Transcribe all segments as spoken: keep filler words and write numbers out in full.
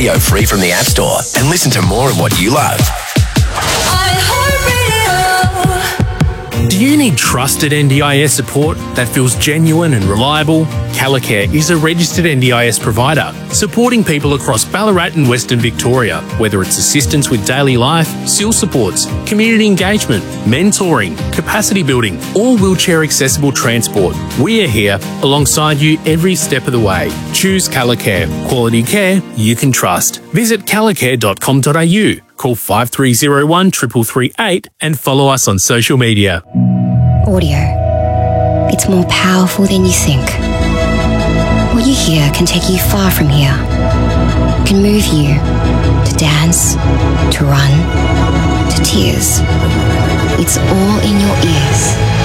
iHeartRadio free from the App Store and listen to more of what you love. Do you need trusted N D I S support that feels genuine and reliable? Calicare is a registered N D I S provider, supporting people across Ballarat and Western Victoria, whether it's assistance with daily life, S I L supports, community engagement, mentoring, capacity building, or wheelchair accessible transport. We are here alongside you every step of the way. Choose Calicare, quality care you can trust. Visit calicare dot com dot a u. Call five three zero one, three three three eight and follow us on social media. Audio. It's more powerful than you think. What you hear can take you far from here. It can move you to dance, to run, to tears. It's all in your ears.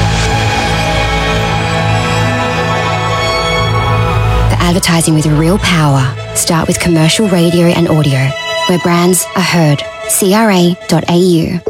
The advertising with real power. Start with commercial radio and audio, where brands are heard. C R A dot A U.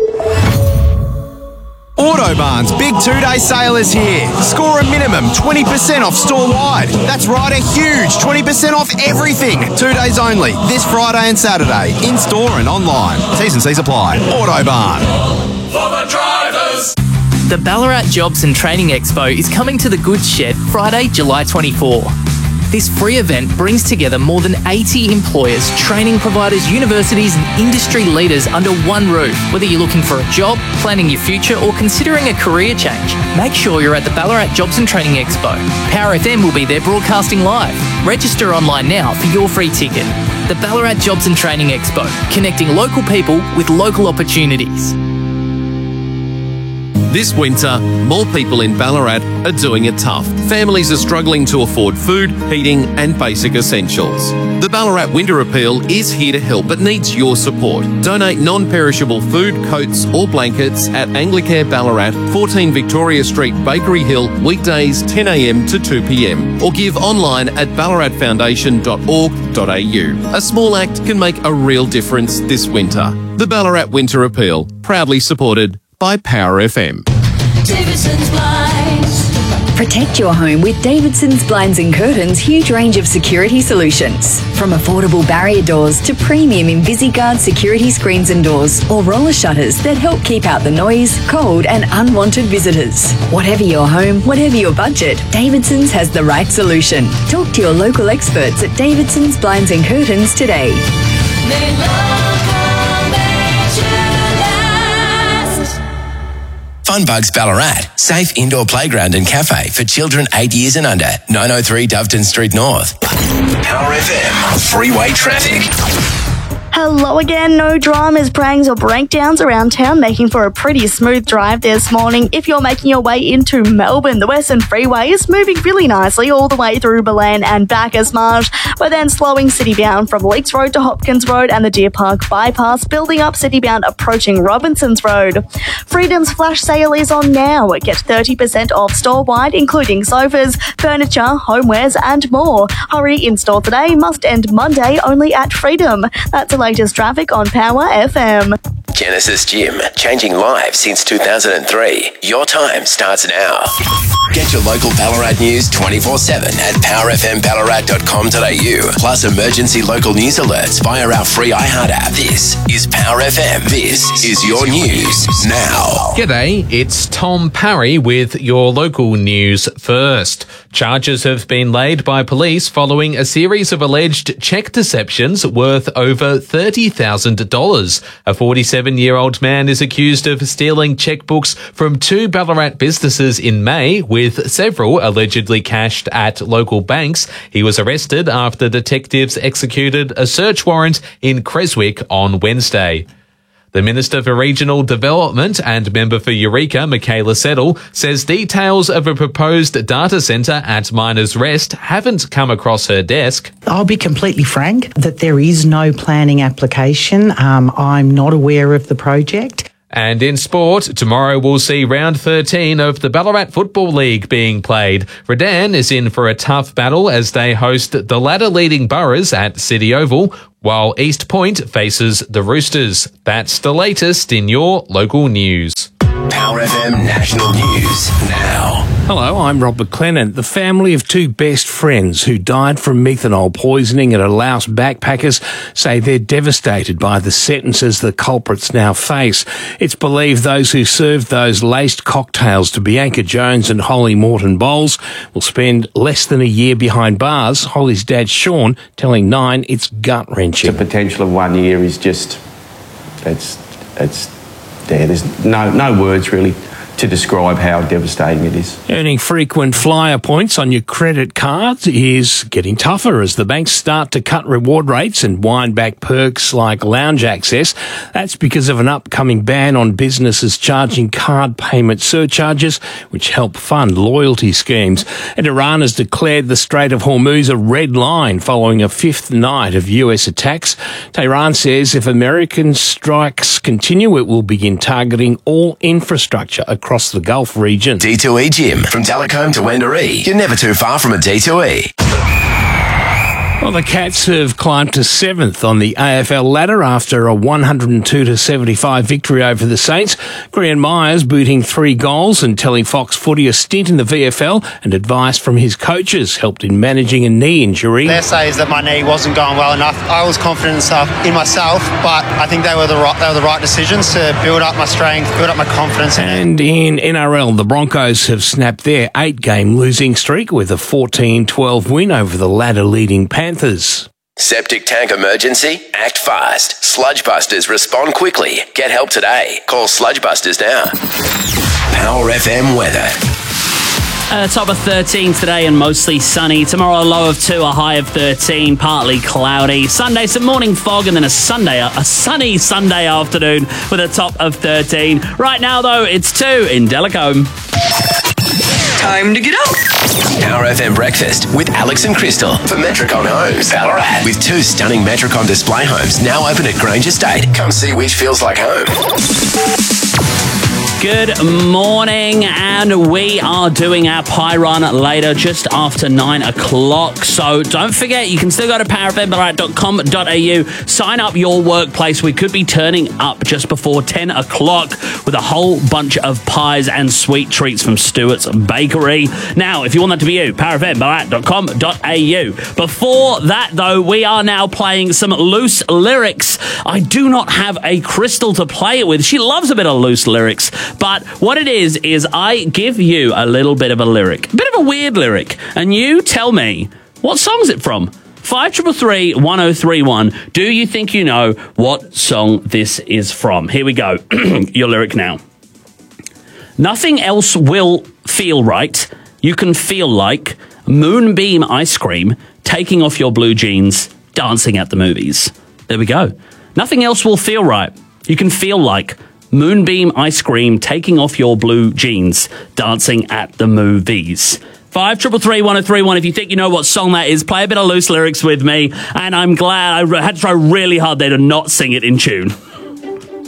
Autobarn's big two-day sale is here. Score a minimum twenty percent off store-wide. That's right, a huge twenty percent off everything. Two days only, this Friday and Saturday, in-store and online. T's and C's apply. Autobarn. For the drivers. The Ballarat Jobs and Training Expo is coming to the Goods Shed Friday, July twenty-fourth. This free event brings together more than eighty employers, training providers, universities and industry leaders under one roof. Whether you're looking for a job, planning your future or considering a career change, make sure you're at the Ballarat Jobs and Training Expo. Power F M will be there broadcasting live. Register online now for your free ticket. The Ballarat Jobs and Training Expo, connecting local people with local opportunities. This winter, more people in Ballarat are doing it tough. Families are struggling to afford food, heating and basic essentials. The Ballarat Winter Appeal is here to help but needs your support. Donate non-perishable food, coats or blankets at Anglicare Ballarat, fourteen Victoria Street, Bakery Hill, weekdays ten a m to two p m or give online at ballarat foundation dot org dot a u. A small act can make a real difference this winter. The Ballarat Winter Appeal, proudly supported by Power F M. Davidson's Blinds. Protect your home with Davidson's Blinds and Curtains' huge range of security solutions. From affordable barrier doors to premium InvisiGuard security screens and doors or roller shutters that help keep out the noise, cold and unwanted visitors. Whatever your home, whatever your budget, Davidson's has the right solution. Talk to your local experts at Davidson's Blinds and Curtains today. They local made you last. Funbugs Ballarat, safe indoor playground and cafe for children eight years and under. nine oh three Doveton Street North. Power F M, freeway traffic. Hello again. No dramas, pranks or breakdowns around town, making for a pretty smooth drive this morning. If you're making your way into Melbourne, the Western Freeway is moving really nicely all the way through Belen and Bacchus Marsh, but then slowing city-bound from Leaks Road to Hopkins Road and the Deer Park Bypass, building up city-bound approaching Robinsons Road. Freedom's flash sale is on now. Get thirty percent off store-wide, including sofas, furniture, homewares and more. Hurry in-store today, must end Monday only at Freedom. That's the latest traffic on Power F M. Genesis Gym, changing lives since two thousand three. Your time starts now. Get your local Ballarat news twenty-four seven at power f m ballarat dot com dot a u. Plus emergency local news alerts via our free iHeart app. This is Power F M. This is your news now. G'day, it's Tom Parry with your local news first. Charges have been laid by police following a series of alleged cheque deceptions worth over thirty thousand dollars. A forty-seven-year-old man is accused of stealing chequebooks from two Ballarat businesses in May, with several allegedly cashed at local banks. He was arrested after detectives executed a search warrant in Creswick on Wednesday. The Minister for Regional Development and member for Eureka, Michaela Settle, says details of a proposed data centre at Miners Rest haven't come across her desk. I'll be completely frank that there is no planning application. Um, I'm not aware of the project. And in sport, tomorrow we'll see round thirteen of the Ballarat Football League being played. Redan is in for a tough battle as they host the ladder-leading Boroughs at City Oval, while East Point faces the Roosters. That's the latest in your local news. Power F M National News now. Hello, I'm Rob McLennan. The family of two best friends who died from methanol poisoning at a Laos backpackers say they're devastated by the sentences the culprits now face. It's believed those who served those laced cocktails to Bianca Jones and Holly Morton Bowles will spend less than a year behind bars. Holly's dad, Sean, telling Nine it's gut-wrenching. The potential of one year is just, it's, it's there. There's no, no words really to describe how devastating it is. Earning frequent flyer points on your credit cards is getting tougher as the banks start to cut reward rates and wind back perks like lounge access. That's because of an upcoming ban on businesses charging card payment surcharges, which help fund loyalty schemes. And Iran has declared the Strait of Hormuz a red line following a fifth night of U S attacks. Tehran says if American strikes continue, it will begin targeting all infrastructure across across the Gulf region. D two E Gym. From Talcombe to Wendouree. You're never too far from a D two E. Well, the Cats have climbed to seventh on the A F L ladder after a one hundred two to seventy-five victory over the Saints. Graham Myers booting three goals and telling Fox Footy a stint in the V F L and advice from his coaches helped in managing a knee injury. Their say is that my knee wasn't going well enough. I was confident in, stuff, in myself, but I think they were the right, they were the right decisions to build up my strength, build up my confidence. And in N R L, the Broncos have snapped their eight-game losing streak with a fourteen twelve win over the ladder-leading Panthers. Septic tank emergency? Act fast. Sludge Busters respond quickly. Get help today. Call Sludge Busters now. Power F M weather. A top of thirteen today and mostly sunny. Tomorrow a low of two, a high of thirteen, partly cloudy. Sunday some morning fog and then a Sunday, a sunny Sunday afternoon with a top of thirteen. Right now though, it's two in Delacombe. Time to get up. Power F M Breakfast with Alex and Crystal for Metricon Homes, Ballarat. With two stunning Metricon display homes now open at Grange Estate. Come see which feels like home. Good morning, and we are doing our pie run later, just after nine o'clock. So don't forget, you can still go to power f m ballarat dot com dot a u, sign up your workplace. We could be turning up just before ten o'clock with a whole bunch of pies and sweet treats from Stewart's Bakery. Now, if you want that to be you, power f m ballarat dot com dot a u. Before that, though, we are now playing some loose lyrics. I do not have a Crystal to play it with. She loves a bit of loose lyrics. But what it is, is I give you a little bit of a lyric, a bit of a weird lyric, and you tell me, what song's it from? five three three, one oh three one. Do you think you know what song this is from? Here we go. Your lyric now. Nothing else will feel right. You can feel like Moonbeam ice cream, taking off your blue jeans, dancing at the movies. There we go. Nothing else will feel right. You can feel like Moonbeam ice cream, taking off your blue jeans, dancing at the movies. five three three, one oh three one. If you think you know what song that is, play a bit of loose lyrics with me. And I'm glad I had to try really hard there to not sing it in tune.